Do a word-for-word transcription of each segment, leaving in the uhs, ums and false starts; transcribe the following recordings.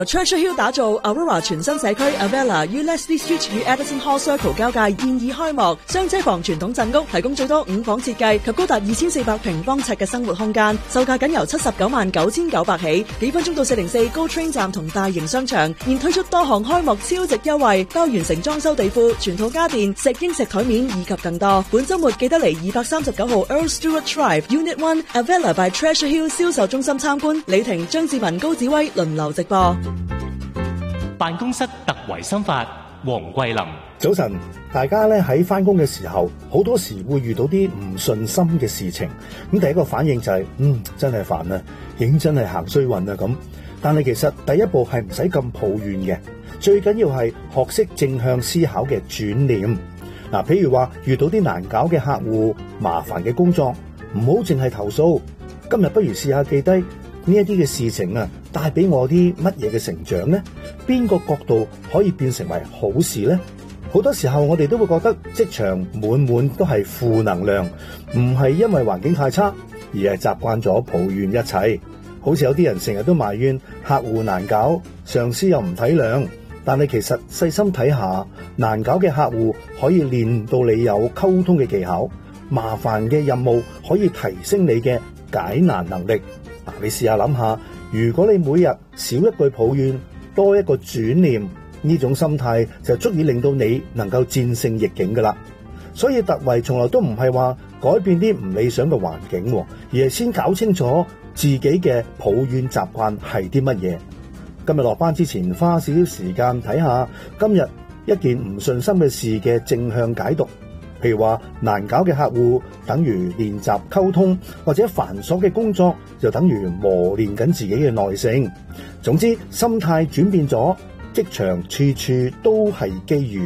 Churchill Hill 打造 Aurora 全新社區 Avella 於 Leslie Street 與 Edison Hall Circle 交界現已開幕，雙車房傳統鎮屋提供最多五房設計及高達二千四百平方尺嘅生活空間，售價僅由七十九萬九千九百起，幾分鐘到四零四高 train 站同大型商場，現推出多項開幕超值優惠，包完成裝修地庫、全套家電、石英石台面以及更多。本週末記得嚟二百三十九號 Earl Stewart Drive Unit One Avella by Treasure Hill 銷售中心參觀。李婷、張志文、高子威輪流直播。 辦公室特為心法，黃桂林。 早晨，大家咧喺翻工嘅時候，好多時會遇到啲唔順心嘅事情。咁第一個反應就係、是，嗯，真係煩啊，認真係行衰運啊咁。但係其實第一步係唔使咁抱怨嘅，最緊要係學識正向思考嘅轉念。嗱、啊，譬如話遇到啲難搞嘅客戶、麻煩嘅工作，唔好淨係投訴。今日不如試下記低呢一啲嘅事情啊，帶俾我啲乜嘢嘅成長呢？邊個角度可以變成為好事呢？好多時候我哋都會覺得職場滿滿都係負能量，唔係因為環境太差，而係習慣咗抱怨一切。好似有啲人成日都埋怨客戶難搞，上司又唔體諒，但係其實細心睇下，難搞嘅客戶可以練到你有溝通嘅技巧，麻煩嘅任務可以提升你嘅解難能力。嗱，你試下諗下，如果你每日少一句抱怨，多一個轉念，呢種心態就足以令到你能夠戰勝逆境噶啦。所以突圍從來都唔係話改變啲唔理想嘅環境，而係先搞清楚自己嘅抱怨習慣係啲乜嘢。今日落班之前花少少時間睇下今日一件唔順心嘅事嘅正向解讀。譬如話難搞嘅客戶等於練習溝通，或者繁瑣嘅工作就等於磨練緊自己嘅耐性。總之心態轉變咗，職場處處都係機遇。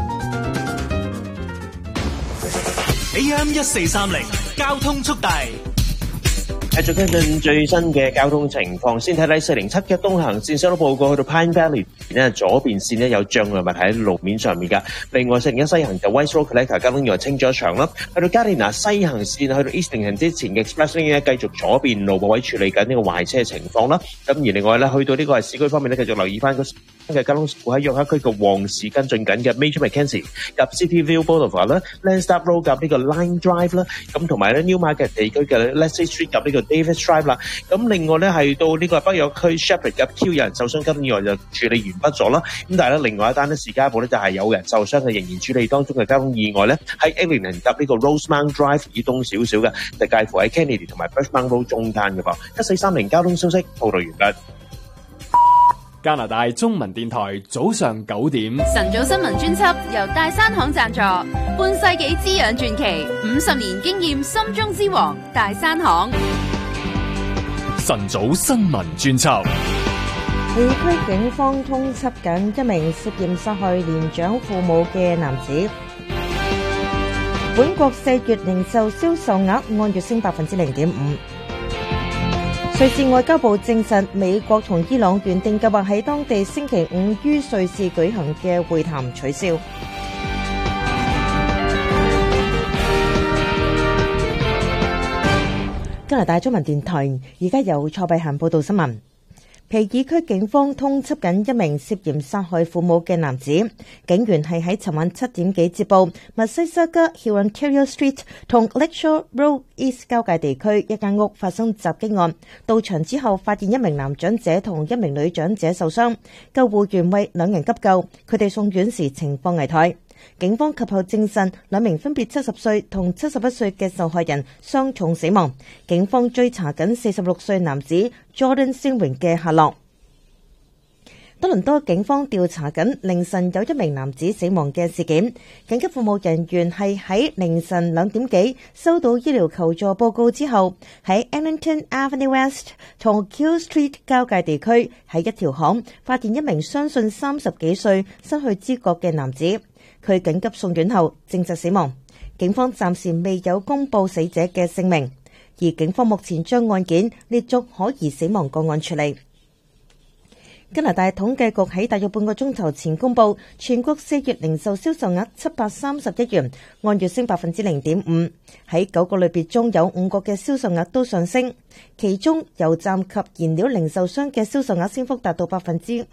A M 一四三零交通速遞。 繼續跟進最新嘅交通情況，先睇睇四零七嘅東行線收到報告，去到 Pine Valley 呢左邊線呢有障礙物喺路面上面㗎。另外四零一西行就 West Road Collector 交通意外清咗場啦。去到 Gardiner 西行線去到 Eastington 之前嘅 Express Lane 呢繼續左邊路部位處理緊呢個壞車情況啦。咁而另外呢去到呢個係市區方面呢，繼續留意翻個嘅交通事故喺約克區嘅旺市跟進緊嘅 Major Mackenzie 入 Cityville Boulevard 啦 ，Lansdowne Road 夾呢個 Line Drive 啦，咁同埋咧 Newmarket 地區嘅 Leslie Street 夾呢個Davis Drive 啦，咁另外咧係到呢個北約區 Shepherd 入 Q 有人受傷，交通意外就處理完畢咗啦。咁但係咧另外一單咧士嘉堡咧就係有人受傷嘅，仍然處理當中嘅交通意外咧喺 Eglinton 入呢個 Rosemount Drive 以東少少嘅，就介乎喺 Kennedy 同埋 Birchmount Road 中間嘅噃。一四三零交通消息報道完畢。 加拿大中文電台早上九點晨早新聞專輯由大山行贊助，半世紀滋養傳奇，五十年經驗心中之王大山行。 晨早新聞專輯。 地區警方通緝緊一名涉嫌殺害年長父母嘅男子。本國四月零售銷售額按月升百分之零點五。瑞士外交部證實，美國同伊朗原定計劃喺當地星期五於瑞士舉行嘅會談取消。加拿大中文電台而家由蔡碧嫻報道新聞。皮爾區警方通緝緊一名涉嫌殺害父母嘅男子，警員係喺尋晚七點幾接報，密西沙加 Hurontario Street 同 Lakeshore Road East 交界地區一間屋發生襲擊案，到場之後發現一名男長者同一名女長者受傷，救護員為兩人急救，佢哋送院時情況危殆。警方及後證實兩名分別七十歲同七十一歲嘅受害人傷重死亡。警方追查緊四十六歲男子 Jordan Singwing 嘅下落。多倫多警方調查緊凌晨有一名男子死亡嘅事件。緊急服務人員係喺凌晨兩點幾收到醫療求助報告之後，喺 Eglinton Avenue West 同 Keele Street 交界地區喺一條巷發現一名相信三十幾歲失去知覺嘅男子。佢緊急送院後證實死亡，警方暫時未有公布死者嘅姓名，而警方目前將案件列作可疑死亡個案處理。 加拿大統計局喺大約半個鐘頭前公布，全國四月零售銷售額七百三十億元，按月升百分之零點五。喺九個類別中有五個嘅銷售額都上升，其中油站及燃料零售商嘅銷售額升幅達到百分之